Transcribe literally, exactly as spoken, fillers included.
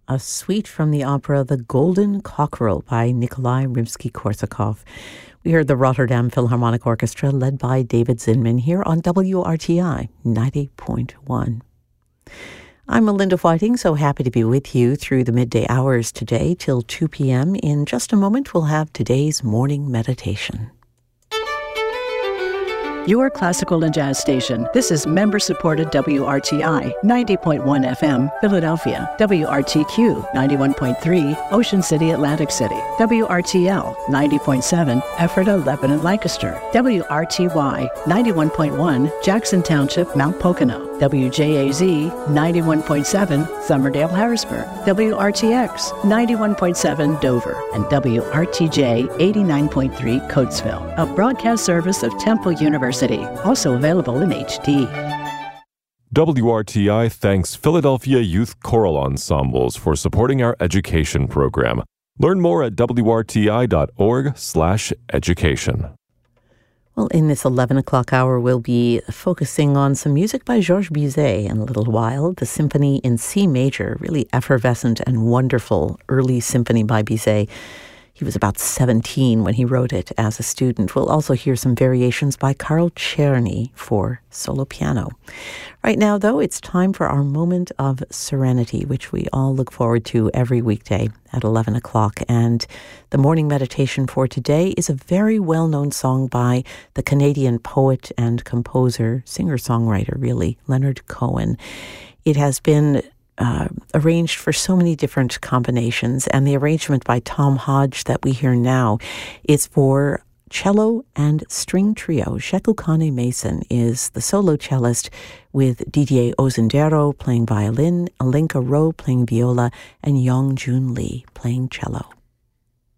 a suite from the opera The Golden Cockerel by Nikolai Rimsky-Korsakov. We heard the Rotterdam Philharmonic Orchestra led by David Zinman here on W R T I ninety point one. I'm Melinda Whiting, so happy to be with you through the midday hours today till two p.m. In just a moment, we'll have today's morning meditation. Your classical and jazz station. This is member-supported W R T I ninety point one F M, Philadelphia. W R T Q ninety-one point three, Ocean City, Atlantic City. W R T L ninety point seven, Ephrata, Lebanon, Lancaster. W R T Y ninety-one point one, Jackson Township, Mount Pocono. W J A Z ninety-one point seven, Somerdale, Harrisburg. W R T X ninety-one point seven, Dover. And W R T J eighty-nine point three, Coatesville. A broadcast service of Temple University. Also available in H D. W R T I thanks Philadelphia Youth Choral Ensembles for supporting our education program. Learn more at W R T I dot org slash education. Well, in this eleven o'clock hour, we'll be focusing on some music by Georges Bizet in a little while. The Symphony in C major, really effervescent and wonderful early symphony by Bizet. He was about seventeen when he wrote it as a student. We'll also hear some variations by Karl Czerny for solo piano. Right now, though, it's time for our moment of serenity, which we all look forward to every weekday at eleven o'clock. And the morning meditation for today is a very well-known song by the Canadian poet and composer, singer-songwriter, really, Leonard Cohen. It has been Uh, arranged for so many different combinations, and the arrangement by Tom Hodge that we hear now is for cello and string trio. Shekukane Mason is the solo cellist, with Didier Ozendero playing violin, Alenka Rowe playing viola, and Yong Jun Lee playing cello.